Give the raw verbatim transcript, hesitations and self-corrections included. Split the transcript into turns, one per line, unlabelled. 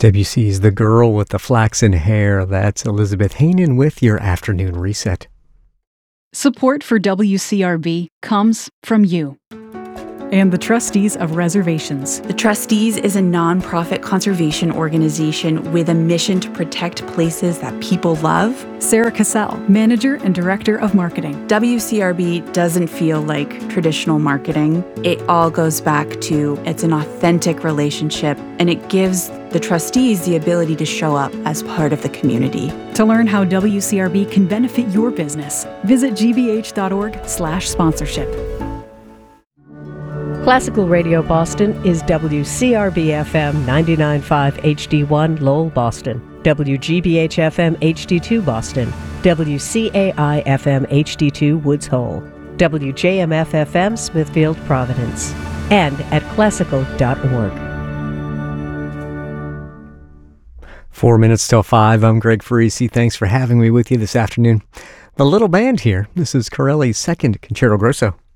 Debussy's The Girl with the Flaxen Hair. That's Elizabeth Hainan with your afternoon reset.
Support for W C R B comes from you and the Trustees of Reservations.
The Trustees is a nonprofit conservation organization with a mission to protect places that people love.
Sarah Cassell, Manager and Director of Marketing.
W C R B doesn't feel like traditional marketing. It all goes back to it's an authentic relationship, and it gives the trustees the ability to show up as part of the community.
To learn how W C R B can benefit your business, visit g b h dot org slash sponsorship.
Classical Radio Boston is W C R B F M ninety-nine point five H D one Lowell, Boston, W G B H F M H D two Boston, W C A I F M H D two Woods Hole, W J M F F M Smithfield, Providence, and at classical dot org.
Four minutes till five. I'm Greg Farisi. Thanks for having me with you this afternoon. The little band here. This is Corelli's second Concerto Grosso.